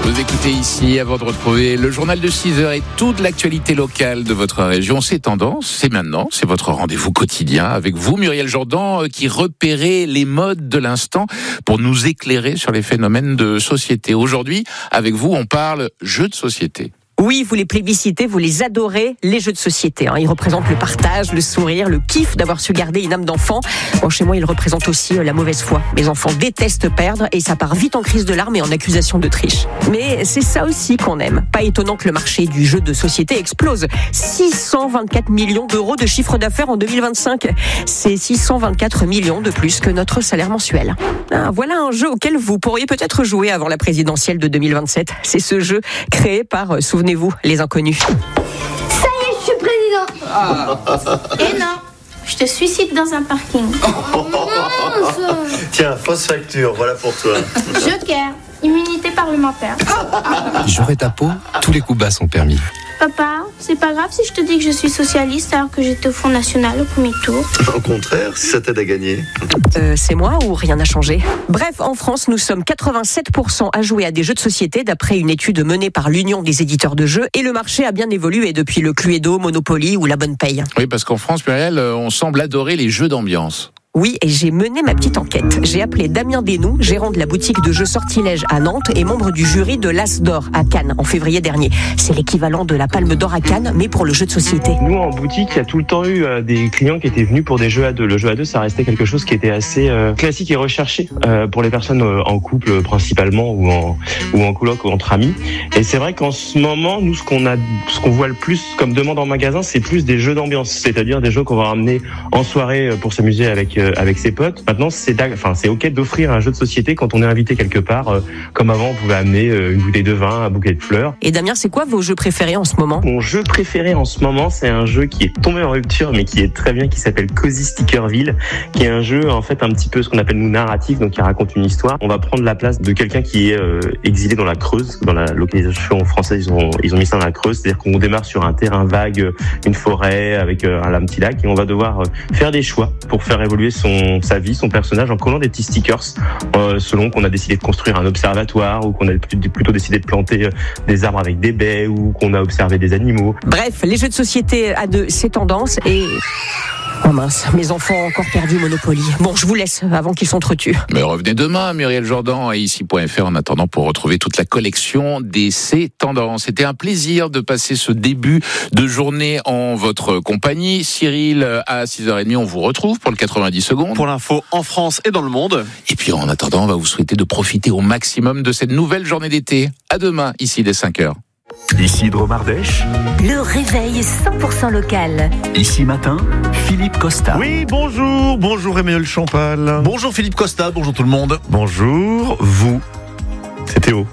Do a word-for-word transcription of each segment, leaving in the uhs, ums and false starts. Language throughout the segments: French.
Vous écoutez ici, avant de retrouver le journal de six heures et toute l'actualité locale de votre région. C'est Tendance, c'est maintenant, c'est votre rendez-vous quotidien avec vous, Muriel Jourdan, qui repérez les modes de l'instant pour nous éclairer sur les phénomènes de société. Aujourd'hui, avec vous, on parle jeux de société. Oui, vous les plébiscitez, vous les adorez, les jeux de société. Hein. Ils représentent le partage, le sourire, le kiff d'avoir su garder une âme d'enfant. Bon, chez moi, ils représentent aussi la mauvaise foi. Mes enfants détestent perdre et ça part vite en crise de larmes et en accusation de triche. Mais c'est ça aussi qu'on aime. Pas étonnant que le marché du jeu de société explose. six cent vingt-quatre millions d'euros de chiffre d'affaires en deux mille vingt-cinq. C'est six cent vingt-quatre millions de plus que notre salaire mensuel. Ah, voilà un jeu auquel vous pourriez peut-être jouer avant la présidentielle de deux mille vingt-sept. C'est ce jeu créé par, souvenez-vous, les inconnus. Ça y est, je suis président. Ah. Et non, je te suicide dans un parking. Oh, mince. Tiens, fausse facture, voilà pour toi. Joker, immunité parlementaire. J'aurai ta peau, tous les coups bas sont permis. Papa, c'est pas grave si je te dis que je suis socialiste alors que j'étais au Front National au premier tour. Au contraire, si ça t'aide à gagner. Euh, c'est moi ou rien n'a changé ? Bref, en France, nous sommes quatre-vingt-sept pour cent à jouer à des jeux de société d'après une étude menée par l'Union des éditeurs de jeux. Et le marché a bien évolué depuis le Cluedo, Monopoly ou la Bonne Paye. Oui, parce qu'en France, Muriel, on semble adorer les jeux d'ambiance. Oui, et j'ai mené ma petite enquête. J'ai appelé Damien Desnoux, gérant de la boutique de jeux Sortilège à Nantes et membre du jury de l'As d'Or à Cannes en février dernier. C'est l'équivalent de la Palme d'Or à Cannes, mais pour le jeu de société. Nous, en boutique, il y a tout le temps eu euh, des clients qui étaient venus pour des jeux à deux. Le jeu à deux, ça restait quelque chose qui était assez euh, classique et recherché euh, pour les personnes euh, en couple principalement ou en ou en coloc ou entre amis. Et c'est vrai qu'en ce moment, nous, ce qu'on a, ce qu'on voit le plus comme demande en magasin, c'est plus des jeux d'ambiance, c'est-à-dire des jeux qu'on va ramener en soirée pour s'amuser avec avec ses potes. Maintenant, c'est enfin c'est ok d'offrir un jeu de société quand on est invité quelque part. Euh, comme avant, on pouvait amener euh, une bouteille de vin, un bouquet de fleurs. Et Damien, c'est quoi vos jeux préférés en ce moment ? Mon jeu préféré en ce moment, c'est un jeu qui est tombé en rupture, mais qui est très bien, qui s'appelle Cozy Stickerville, qui est un jeu en fait un petit peu ce qu'on appelle nous narratif, donc qui raconte une histoire. On va prendre la place de quelqu'un qui est euh, exilé dans la Creuse, dans la localisation française, ils ont ils ont mis ça dans la Creuse, c'est-à-dire qu'on démarre sur un terrain vague, une forêt avec euh, un petit lac, et on va devoir euh, faire des choix pour faire évoluer son sa vie, son personnage, en collant des petits stickers euh, selon qu'on a décidé de construire un observatoire ou qu'on a plutôt décidé de planter euh, des arbres avec des baies ou qu'on a observé des animaux. Bref, les jeux de société à deux, c'est tendance et... Oh mince, mes enfants ont encore perdu Monopoly. Bon, je vous laisse avant qu'ils s'entretuent. Mais revenez demain, Muriel Jourdan, à ici point f r en attendant pour retrouver toute la collection des C'est Tendance. C'était un plaisir de passer ce début de journée en votre compagnie. Cyril, à six heures trente, on vous retrouve pour le quatre-vingt-dix secondes. Pour l'info en France et dans le monde. Et puis en attendant, on va vous souhaiter de profiter au maximum de cette nouvelle journée d'été. À demain, ici dès cinq heures. Ici Dromardèche. Le réveil cent pour cent local. Ici matin, Philippe Costa. Oui, bonjour, bonjour Emmanuel Champal. Bonjour Philippe Costa, bonjour tout le monde. Bonjour, vous. C'est Théo.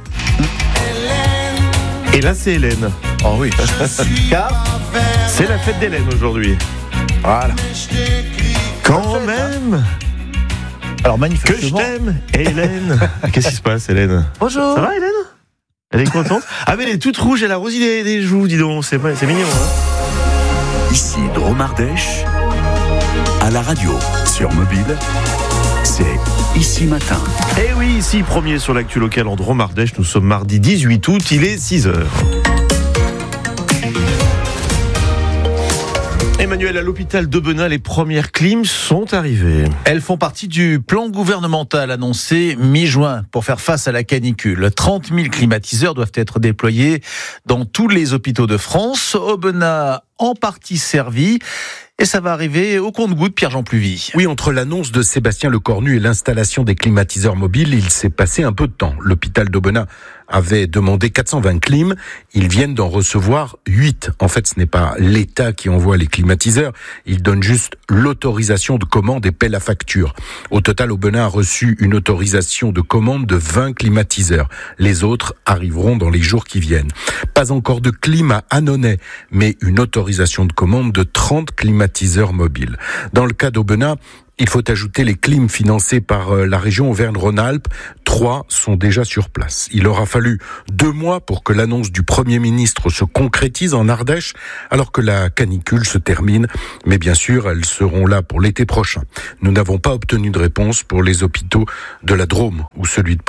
Et là, c'est Hélène. Oh oui. Car c'est la fête d'Hélène aujourd'hui. Voilà. Quand même. Alors Que je manifestement. t'aime, Hélène. Qu'est-ce qui se passe, Hélène ? Bonjour. Ça va, Hélène ? Elle est contente ? Ah, mais elle est toute rouge, elle a rosé des, des joues, dis donc. C'est, c'est mignon, hein ? Ici Dromardèche. À la radio, sur mobile, c'est Ici matin. Eh oui, ici, premier sur l'actu locale en Dromardèche. Nous sommes mardi dix-huit août, il est six heures. Emmanuel, à l'hôpital d'Aubenas, les premières clims sont arrivées. Elles font partie du plan gouvernemental annoncé mi-juin pour faire face à la canicule. trente mille climatiseurs doivent être déployés dans tous les hôpitaux de France. Aubenas en partie servi. Et ça va arriver au compte-gouttes, Pierre-Jean Pluvy. Oui, entre l'annonce de Sébastien Lecornu et l'installation des climatiseurs mobiles, il s'est passé un peu de temps. L'hôpital d'Aubenas avait demandé quatre cent vingt clims. Ils viennent d'en recevoir huit. En fait, ce n'est pas l'État qui envoie les climatiseurs. Il donne juste l'autorisation de commande et paie la facture. Au total, Aubenas a reçu une autorisation de commande de vingt climatiseurs. Les autres arriveront dans les jours qui viennent. Pas encore de clim à Annonay, mais une autorisation de commande de trente climatiseurs mobiles. Dans le cas d'Aubenas, il faut ajouter les clims financés par la région Auvergne-Rhône-Alpes. Trois sont déjà sur place. Il aura fallu deux mois pour que l'annonce du Premier ministre se concrétise en Ardèche, alors que la canicule se termine. Mais bien sûr, elles seront là pour l'été prochain. Nous n'avons pas obtenu de réponse pour les hôpitaux de la Drôme ou celui de Privas.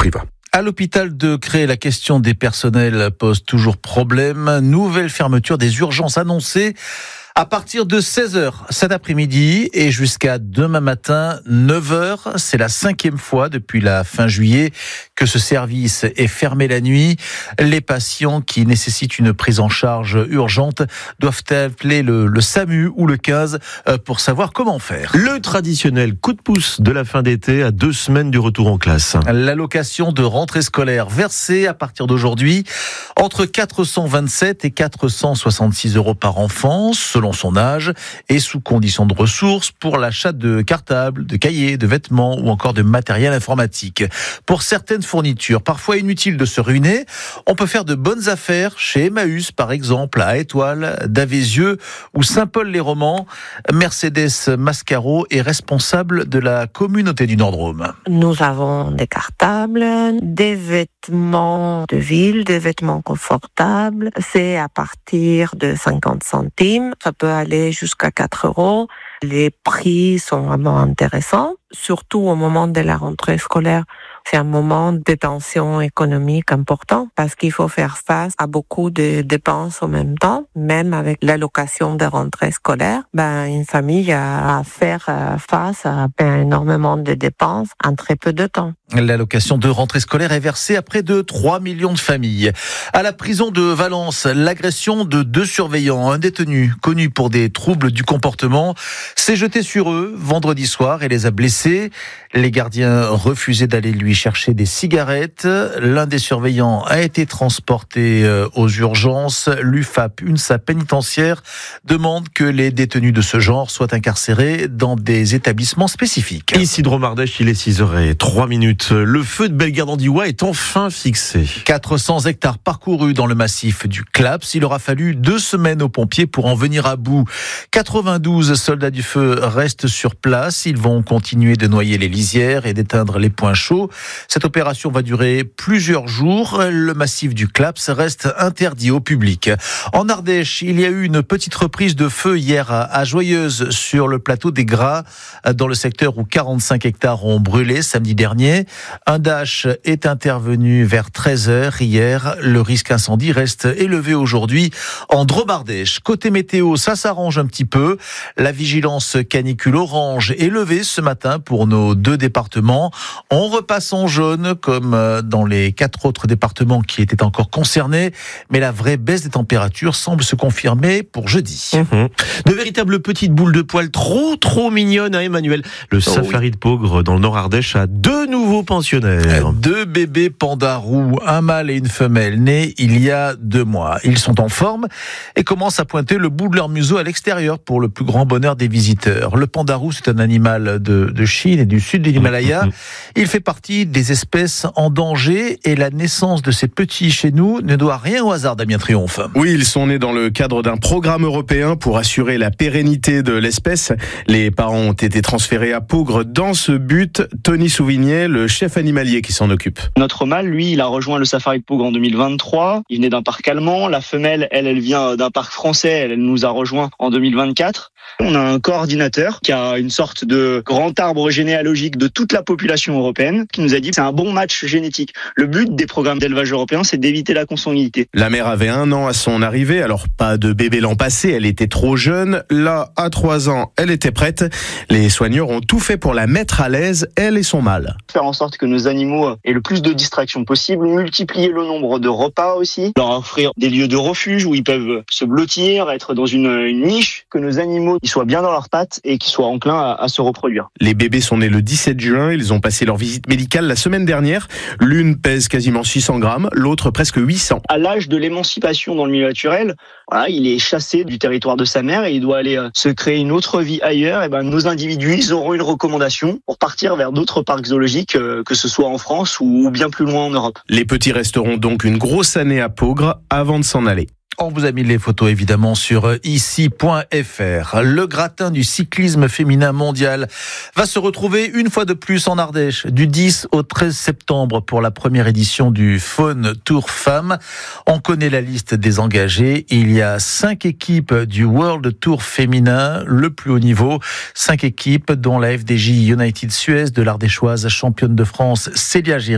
À l'hôpital de Cré, la question des personnels pose toujours problème. Nouvelle fermeture des urgences annoncée à partir de seize heures cet après-midi et jusqu'à demain matin neuf heures. C'est la cinquième fois depuis la fin juillet que ce service est fermé la nuit. Les patients qui nécessitent une prise en charge urgente doivent appeler le, le SAMU ou le quinze pour savoir comment faire. Le traditionnel coup de pouce de la fin d'été à deux semaines du retour en classe. L'allocation de rentrée scolaire versée à partir d'aujourd'hui entre quatre cent vingt-sept et quatre cent soixante-six euros par enfant, selon son âge et sous condition de ressources pour l'achat de cartables, de cahiers, de vêtements ou encore de matériel informatique. Pour certaines fournitures, parfois inutile de se ruiner, on peut faire de bonnes affaires chez Emmaüs, par exemple, à Étoile, Davézieux ou Saint-Paul-les-Romans. Mercedes Mascaro est responsable de la communauté du Nord-Drôme. Nous avons des cartables, des vêtements de ville, des vêtements confortables. C'est à partir de cinquante centimes. Ça peut aller jusqu'à quatre euros. Les prix sont vraiment intéressants, surtout au moment de la rentrée scolaire. C'est un moment de tension économique important parce qu'il faut faire face à beaucoup de dépenses en même temps. Même avec l'allocation de rentrée scolaire, ben, une famille a à faire face à ben, énormément de dépenses en très peu de temps. L'allocation de rentrée scolaire est versée à près de trois millions de familles. À la prison de Valence, l'agression de deux surveillants, un détenu connu pour des troubles du comportement, s'est jeté sur eux vendredi soir et les a blessés. Les gardiens refusaient d'aller lui chercher des cigarettes. L'un des surveillants a été transporté aux urgences. L'U F A P, U N S A pénitentiaire, demande que les détenus de ce genre soient incarcérés dans des établissements spécifiques. Ici de Romardèche, il est six heures zéro trois minutes. Le feu de Bellegarde-en-Diois est enfin fixé. quatre cents hectares parcourus dans le massif du Claps. Il aura fallu deux semaines aux pompiers pour en venir à bout. quatre-vingt-douze soldats du feu restent sur place. Ils vont continuer de noyer les lisières et d'éteindre les points chauds. Cette opération va durer plusieurs jours. Le massif du Claps reste interdit au public. En Ardèche, il y a eu une petite reprise de feu hier à Joyeuse sur le plateau des Gras, dans le secteur où quarante-cinq hectares ont brûlé samedi dernier. Un dash est intervenu vers treize heures hier. Le risque incendie reste élevé aujourd'hui en Drôme-Ardèche. Côté météo, ça s'arrange un petit peu. La vigilance canicule orange est levée ce matin pour nos deux départements. On repasse en jaune comme dans les quatre autres départements qui étaient encore concernés. Mais la vraie baisse des températures semble se confirmer pour jeudi. Mmh. De véritables petites boules de poils trop trop mignonnes à Emmanuel. Le oh safari oui. de Peaugres dans le Nord-Ardèche a deux nouveaux pensionnaires. Deux bébés pandas roux, un mâle et une femelle, nés il y a deux mois. Ils sont en forme et commencent à pointer le bout de leur museau à l'extérieur pour le plus grand bonheur des visiteurs. Le panda roux, c'est un animal de, de Chine et du sud de l'Himalaya. Il fait partie des espèces en danger et la naissance de ces petits chez nous ne doit rien au hasard, Damien Triomphe. Oui, ils sont nés dans le cadre d'un programme européen pour assurer la pérennité de l'espèce. Les parents ont été transférés à Peaugres dans ce but. Tony Souvignet, le chef animalier qui s'en occupe. Notre mâle, lui, il a rejoint le safari de Peaugres en deux mille vingt-trois. Il venait d'un parc allemand. La femelle, elle, elle vient d'un parc français. Elle, elle nous a rejoint en deux mille vingt-quatre. On a un coordinateur qui a une sorte de grand arbre généalogique de toute la population européenne qui nous a dit que c'est un bon match génétique. Le but des programmes d'élevage européens, c'est d'éviter la consanguinité. La mère avait un an à son arrivée, alors pas de bébé l'an passé, elle était trop jeune. Là, à trois ans, elle était prête. Les soigneurs ont tout fait pour la mettre à l'aise, elle et son mâle. Faire en sorte que nos animaux aient le plus de distractions possible, multiplier le nombre de repas aussi, leur offrir des lieux de refuge où ils peuvent se blottir, être dans une, une niche, que nos animaux ils soient bien dans leurs pattes et qu'ils soient enclins à, à se reproduire. Les bébés sont nés le dix-sept juin, ils ont passé leur visite médicale la semaine dernière. L'une pèse quasiment six cents grammes, l'autre presque huit cents. À l'âge de l'émancipation dans le milieu naturel, voilà, il est chassé du territoire de sa mère et il doit aller euh, se créer une autre vie ailleurs. Et ben, nos individus, ils auront une recommandation pour partir vers d'autres parcs zoologiques, euh, que ce soit en France ou, ou bien plus loin en Europe. Les petits resteront donc une grosse année à Peaugres avant de s'en aller. On vous a mis les photos évidemment sur ici point f r. Le gratin du cyclisme féminin mondial va se retrouver une fois de plus en Ardèche du dix au treize septembre pour la première édition du Faune Tour Femmes. On connaît la liste des engagés. Il y a cinq équipes du World Tour féminin, le plus haut niveau. Cinq équipes dont la F D J United Suez de l'Ardéchoise championne de France Célia Géry.